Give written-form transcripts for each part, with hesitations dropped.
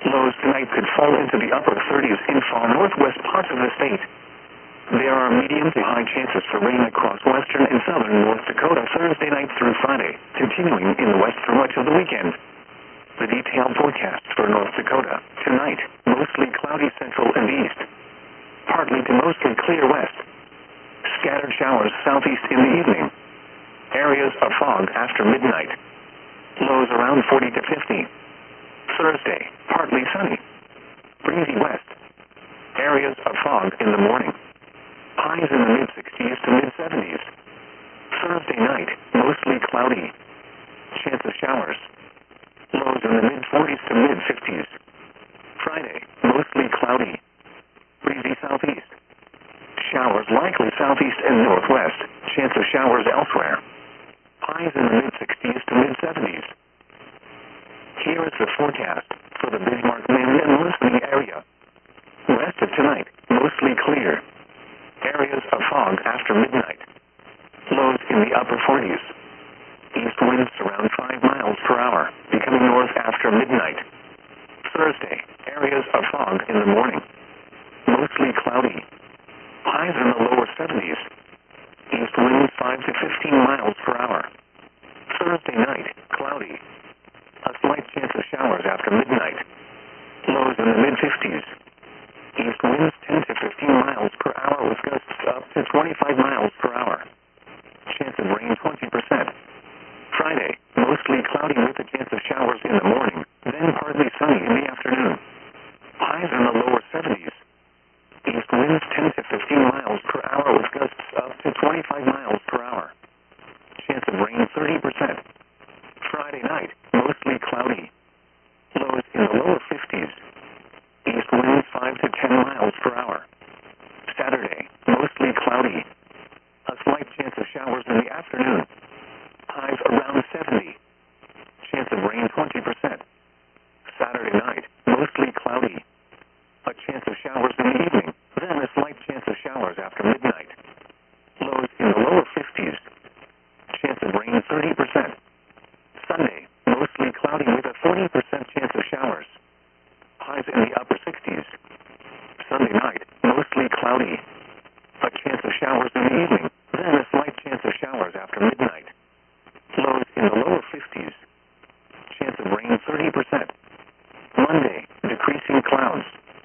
Lows tonight could fall into the upper 30s in far northwest parts of the state. There are medium to high chances for rain across western and southern North Dakota Thursday night through Friday, continuing in the west through much of the weekend. The detailed forecast for North Dakota: tonight, mostly cloudy central and east. Partly to mostly clear west. Scattered showers southeast in the evening. Areas of fog after midnight. Lows around 40 to 50. Thursday, partly sunny. Breezy west. Areas of fog in the morning. Highs in the mid-60s to mid-70s. Thursday night, mostly cloudy. Chance of showers. Lows in the mid-40s to mid-50s. Friday, mostly cloudy. Breezy southeast. Showers likely southeast and northwest. Chance of showers elsewhere. Highs in the mid-60s to mid-70s. Here is the forecast for the Bismarck, Maine and listening area. West of tonight, mostly clear. Areas of fog after midnight. Lows in the upper 40s. East winds around 5 miles per hour, becoming north after midnight. Thursday, areas of fog in the morning. Mostly cloudy. Highs in the lower 70s. East winds 5 to 15 miles per hour. Thursday night, cloudy. A slight chance of showers after midnight. Lows in the mid-50s. East winds 10 to 15 miles per hour with gusts up to 25 miles per hour. Chance of rain 20%. Friday, mostly cloudy with a chance of showers in the morning, then partly sunny in the afternoon. Highs in the lower 70s. East winds 10 to 15 miles per hour with gusts up to 25 miles per hour. Chance of rain 30%. Friday night, mostly cloudy. Lows in the lower 50s. East winds 5 to 10 miles per hour. Saturday, mostly cloudy. A slight chance of showers in the afternoon. Highs around 70. Chance of rain 20%. Saturday night, mostly cloudy. A chance of showers in the evening, then a slight chance of showers after midnight. Lows in the lower 50s. Chance of rain 30%. Sunday, mostly cloudy with a 40% chance of showers. Highs in the upper 60s. Sunday night, mostly cloudy. A chance of showers in the evening, then a slight chance of showers after midnight. Lows in the lower 50s. Chance of rain 30%. Monday, decreasing clouds.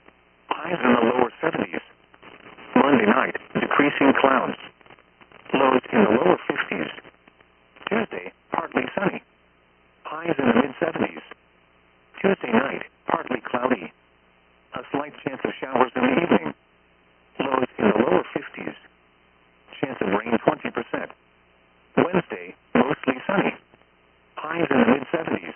Highs in the lower 70s. Monday night, decreasing clouds. Lows in the lower 50s. Tuesday, partly sunny. Highs in the mid-70s. Tuesday night, partly cloudy. A slight chance of showers in the evening. Lows in the lower 50s. Chance of rain 20%. Wednesday, mostly sunny. Highs in the mid-70s.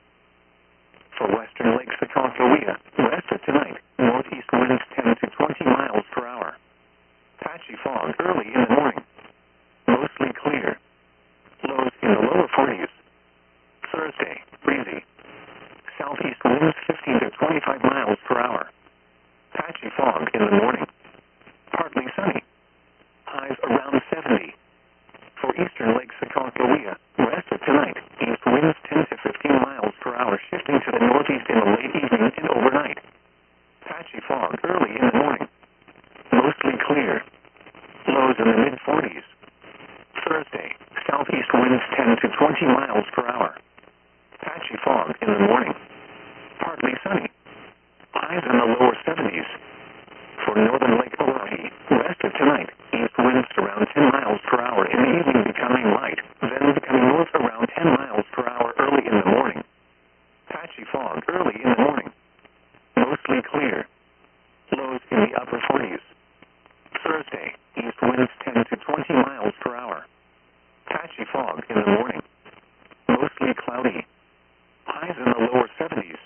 For western Lake Sakonfowea, west of tonight, northeast winds 10 to 20 miles per hour. Patchy fog early in the morning. Mostly clear. Lows in the lower 40s. Thursday, breezy. Southeast winds 15 to 25 miles per hour. Patchy fog in the morning. Partly sunny. Highs around 70. For eastern Lake Sakonfowea, west of tonight, east winds 10 to 15 miles per hour, shifting to the northeast in the late evening and overnight. Patchy fog early in the morning. Mostly clear. Lows in the mid-40s. Thursday, southeast winds 10 to 20 miles per hour. Patchy fog in the morning. Partly sunny. Highs in the lower 70s. For northern Lake Oahe, west of tonight, east winds around 10 miles per hour in the evening, becoming light, then becoming north around 10 miles per hour early in the morning. Patchy fog early in the morning. Mostly clear. Lows in the upper 40s. Thursday, east winds 10 to 20 miles per hour. Patchy fog in the morning. Mostly cloudy. Highs in the lower 70s.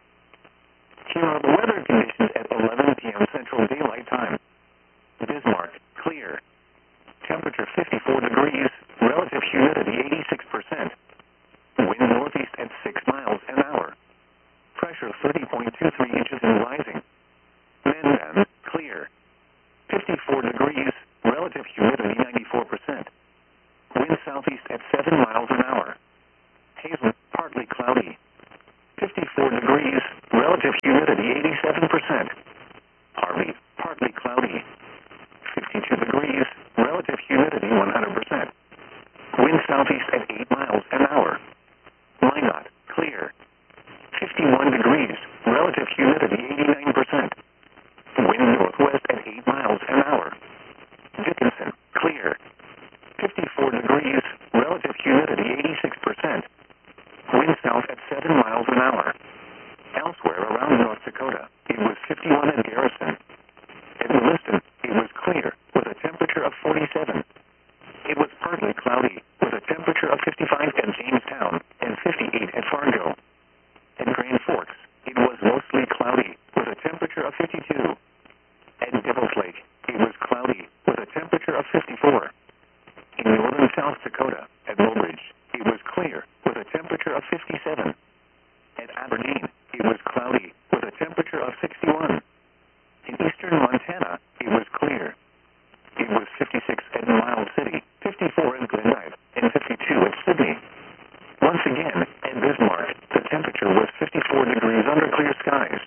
Here are the weather conditions at 11 p.m. Central Daylight Time. Bismarck, clear. Temperature 54 degrees, relative humidity 86%. Wind northeast at 6 miles an hour. Pressure 30.23 inches and rising. Mandan, clear. 54 degrees, relative humidity 94%. Wind southeast at 7 miles an hour. Hazen, partly cloudy. 54 degrees, Relative humidity 87%. Harvey, partly cloudy. 52 degrees. Relative humidity 100%. Wind southeast at 8 miles an hour. Minot, clear. 51 degrees. Relative humidity 89%. Wind northwest at 8 miles an hour. Dickinson, clear. 54 degrees. Relative humidity 86%. Wind south at 7 miles an hour. Elsewhere around North Dakota, it was 51 in Garrison. At Williston, it was clear, with a temperature of 47. It was partly cloudy, with a temperature of 55 at Jamestown and 58 at Fargo. At Grand Forks, it was mostly cloudy, with a temperature of 52. At Devil's Lake, it was cloudy, with a temperature of 54. In northern South Dakota, at Mobridge, it was clear, with a temperature of 57. At Aberdeen, it was cloudy, with a temperature of 61. In eastern Montana, it was clear. It was 56 at Mild City, 54 in Glendive, and 52 at Sydney. Once again, at Bismarck, the temperature was 54 degrees under clear skies.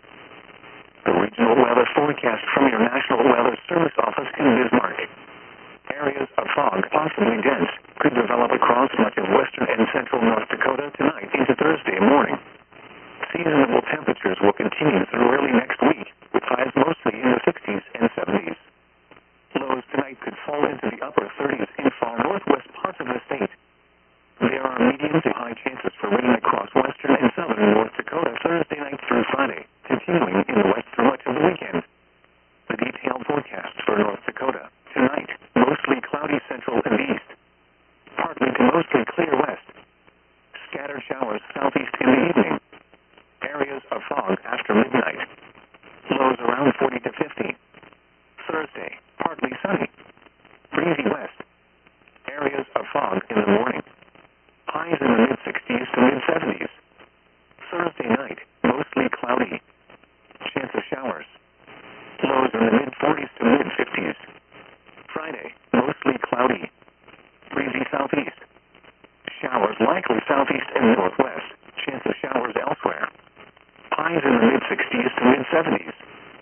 The regional weather forecast from your National Weather Service office in Bismarck. Areas of fog, possibly dense, could develop across much of western and central North Dakota tonight into Thursday morning. Seasonable temperatures will continue through early next week, with highs mostly in the 60s and 70s. Lows tonight could fall into the upper 30s in far northwest parts of the state. There are medium to high chances for rain across western and southern North Dakota Thursday night through Friday, continuing in the west through much of the weekend. The detailed forecast for North Dakota. Tonight, mostly cloudy central and east. Partly to mostly clear west. Scattered showers southeast in the evening. Areas of fog after midnight. Lows around 40 to 50. Thursday, partly sunny. Breezy west. Areas of fog in the morning. Highs in the mid-60s to mid-70s. Thursday night, mostly cloudy. Chance of showers. Lows in the mid-40s to mid-50s. Friday, mostly cloudy. Breezy southeast. Showers likely southeast and northwest. Chance of showers elsewhere. Highs in the mid-60s to mid-70s.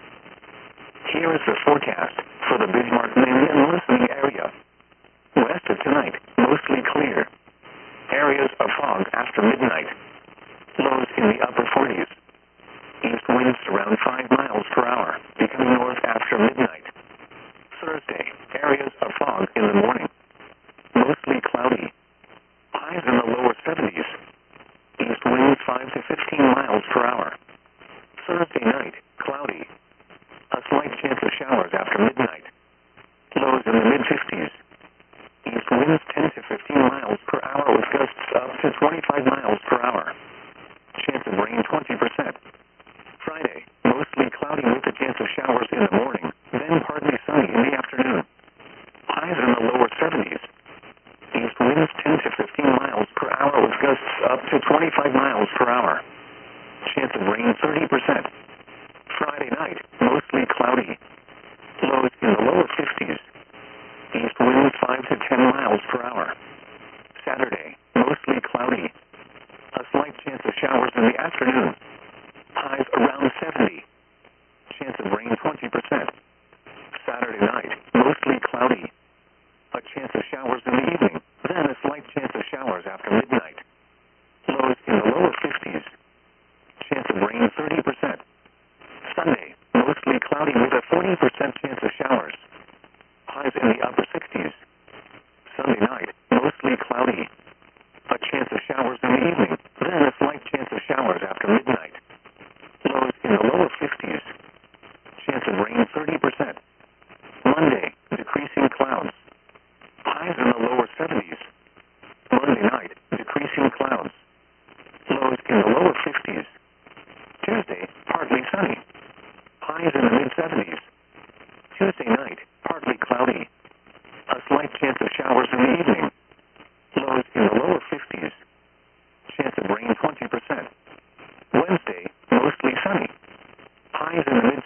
Here is the forecast for the Bismarck, Maine and listening area. West of tonight, mostly clear. Areas of fog after midnight. Lows in the upper 40s. East winds around 5 miles per hour, becoming north after midnight. Thursday, areas of fog in the morning. Mostly cloudy. Highs in the lower 70s. East winds 5 to 15 miles per hour. Thursday night, cloudy. A slight chance of showers after midnight. Lows in the mid-50s. East winds 10 to 15 miles per hour with gusts up to 25 miles per hour. Chance of rain 20%. Friday, mostly cloudy with a chance of showers in the morning, then partly sunny in the afternoon. Highs in the lower 70s. East winds 10 to 15 miles per hour with gusts up to 25 miles per hour. Chance of rain 30%. Friday night, mostly cloudy. Lows in the lower 50s. East winds 5 to 10 miles per hour. Saturday, mostly cloudy. A slight chance of showers in the afternoon. Highs around 70. Chance of rain 20%. Saturday night, mostly cloudy. A chance of showers in the evening, then a slight chance of showers after midnight. Lows in the lower 50s. Chance of rain 30%. Sunday, mostly cloudy with a 40% chance of showers. Highs in the upper 60s. Sunday night, mostly cloudy. A chance of showers in the evening, then a slight chance of showers after midnight. Lows in the lower 50s. Chance of rain 30%. Monday, decreasing clouds. Highs in the lower 70s. Monday night, decreasing clouds. Lows in the lower 50s. Tuesday, partly sunny. Highs in the mid-70s. Tuesday night, partly cloudy. A slight chance of showers in the evening. Lows in the lower 50s. Chance of rain 20%. Wednesday, mostly sunny. Highs in the